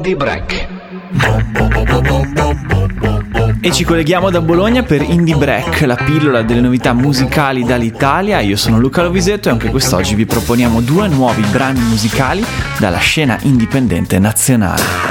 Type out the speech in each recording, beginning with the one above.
Indie Break. E ci colleghiamo da Bologna per Indie Break, la pillola delle novità musicali dall'Italia. Io sono Luca Lovisetto e anche quest'oggi vi proponiamo 2 nuovi brani musicali dalla scena indipendente nazionale.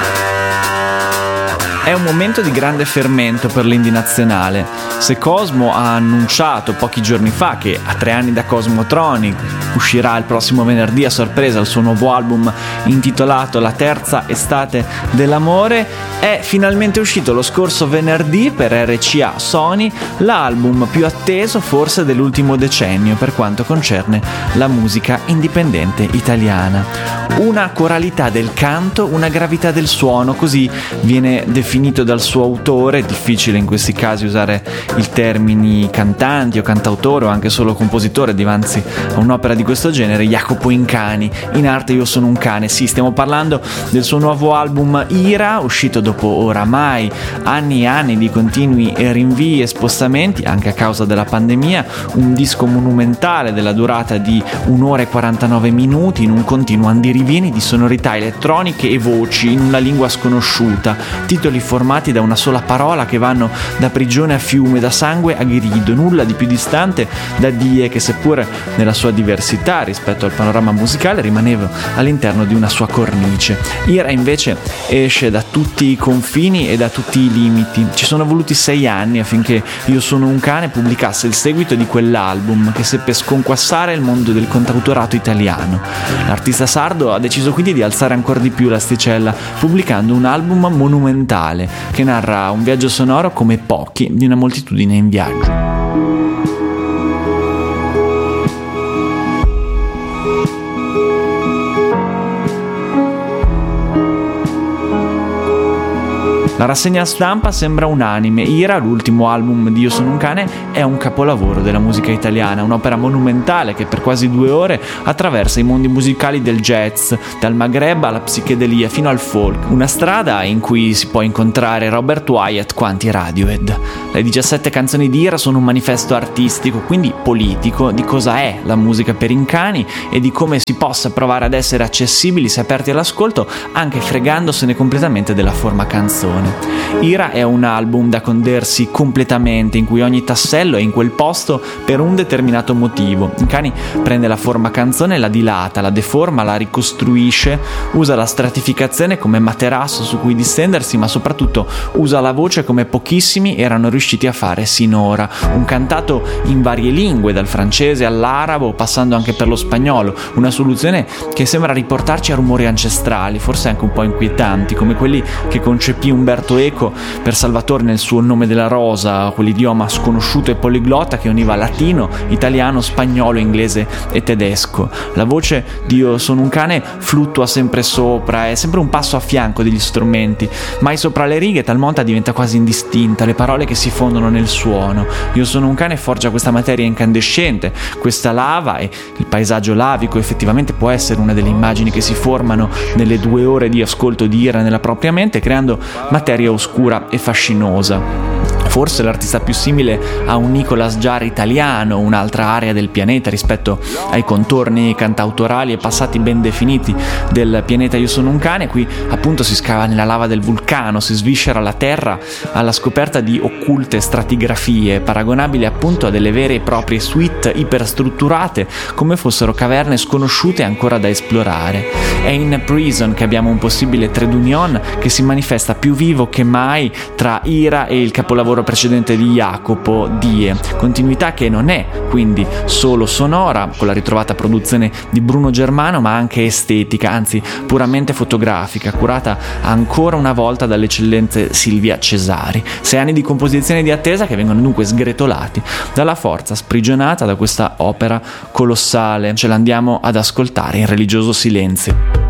È un momento di grande fermento per l'indie nazionale. Se Cosmo ha annunciato pochi giorni fa che a 3 anni da Cosmotronic uscirà il prossimo venerdì a sorpresa il suo nuovo album intitolato La terza estate dell'amore, è finalmente uscito lo scorso venerdì per RCA Sony l'album più atteso forse dell'ultimo decennio per quanto concerne la musica indipendente italiana. Una coralità del canto, una gravità del suono, così viene definito dal suo autore. È difficile in questi casi usare i termini cantanti o cantautore o anche solo compositore dinanzi a un'opera di questo genere. Jacopo Incani, in arte Io sono un cane. Sì, stiamo parlando del suo nuovo album Ira, uscito dopo oramai anni e anni di continui rinvii e spostamenti anche a causa della pandemia, un disco monumentale della durata di 1 ora e 49 minuti in un continuo andirivieni di sonorità elettroniche e voci in una lingua sconosciuta, titoli formati da una sola parola che vanno da prigione a fiume, da sangue a grido, nulla di più distante da Die, che seppur nella sua diversità rispetto al panorama musicale rimaneva all'interno di una sua cornice. Ira invece esce da tutti i confini e da tutti i limiti. Ci sono voluti 6 anni affinché Io sono un cane pubblicasse il seguito di quell'album che seppe sconquassare il mondo del cantautorato italiano. L'artista sardo ha deciso quindi di alzare ancora di più l'asticella pubblicando un album monumentale che narra un viaggio sonoro come pochi di una moltitudine in viaggio. La rassegna stampa sembra unanime. Ira, l'ultimo album di Io sono un cane, è un capolavoro della musica italiana, un'opera monumentale che per quasi 2 ore attraversa i mondi musicali del jazz, dal Maghreb alla psichedelia fino al folk, una strada in cui si può incontrare Robert Wyatt quanti Radiohead. Le 17 canzoni di Ira sono un manifesto artistico, quindi politico, di cosa è la musica per Incani e di come si possa provare ad essere accessibili se aperti all'ascolto, anche fregandosene completamente della forma canzone. Ira è un album da condersi completamente, in cui ogni tassello è in quel posto per un determinato motivo. Incani prende la forma canzone, la dilata, la deforma, la ricostruisce, usa la stratificazione come materasso su cui distendersi, ma soprattutto usa la voce come pochissimi erano riusciti a fare sinora. Un cantato in varie lingue, dal francese all'arabo, passando anche per lo spagnolo, una soluzione che sembra riportarci a rumori ancestrali, forse anche un po' inquietanti, come quelli che concepì Umberto Eco per Salvatore nel suo Nome della rosa, quell'idioma sconosciuto e poliglotta che univa latino, italiano, spagnolo, inglese e tedesco. La voce di Io sono un cane fluttua sempre sopra, è sempre un passo a fianco degli strumenti, mai sopra le righe, talvolta diventa quasi indistinta, le parole che si fondono nel suono. Io sono un cane forgia questa materia incandescente, questa lava, e il paesaggio lavico effettivamente può essere una delle immagini che si formano nelle 2 ore di ascolto di Ira nella propria mente, creando materia oscura e fascinosa. Forse l'artista più simile a un Nicolas Jarre italiano, un'altra area del pianeta rispetto ai contorni cantautorali e passati ben definiti del pianeta Io sono un cane. Qui appunto si scava nella lava del vulcano, si sviscera la terra alla scoperta di occulte stratigrafie, paragonabili appunto a delle vere e proprie suite iperstrutturate, come fossero caverne sconosciute ancora da esplorare. È in Prison che abbiamo un possibile trade union che si manifesta più vivo che mai tra Ira e il capolavoro precedente di Jacopo, Die, continuità che non è quindi solo sonora con la ritrovata produzione di Bruno Germano, ma anche estetica, anzi puramente fotografica, curata ancora una volta dall'eccellente Silvia Cesari. 6 anni di composizione e di attesa che vengono dunque sgretolati dalla forza sprigionata da questa opera colossale. Ce l'andiamo ad ascoltare in religioso silenzio.